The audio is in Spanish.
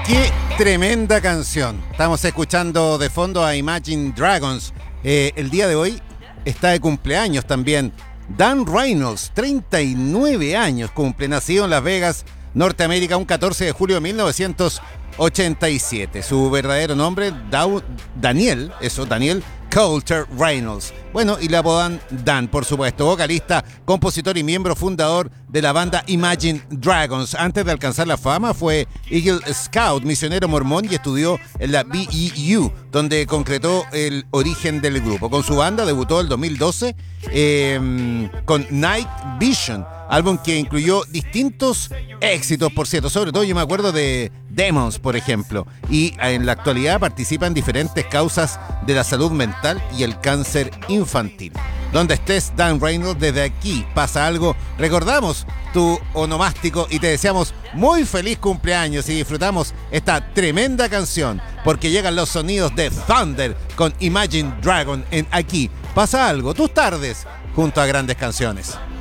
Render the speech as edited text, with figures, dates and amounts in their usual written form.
Qué tremenda canción. Estamos escuchando de fondo a Imagine Dragons. El día de hoy está de cumpleaños también Dan Reynolds, 39 años cumple, nacido en Las Vegas, Norteamérica, un 14 de julio de 1987. Su verdadero nombre, Daniel Coulter Reynolds. Bueno, y le apodan Dan, por supuesto. Vocalista, compositor y miembro fundador de la banda Imagine Dragons. Antes de alcanzar la fama fue Eagle Scout, misionero mormón, y estudió en la BYU, donde concretó el origen del grupo. Con su banda debutó el 2012 con Night Vision, álbum que incluyó distintos éxitos, por cierto. Sobre todo yo me acuerdo de Demons, por ejemplo. Y en la actualidad participa en diferentes causas de la salud mental y el cáncer infantil. Donde estés, Dan Reynolds, desde aquí pasa algo. Recordamos tu onomástico y te deseamos muy feliz cumpleaños y disfrutamos esta tremenda canción, porque llegan los sonidos de Thunder con Imagine Dragon en Aquí pasa algo, tus tardes junto a grandes canciones.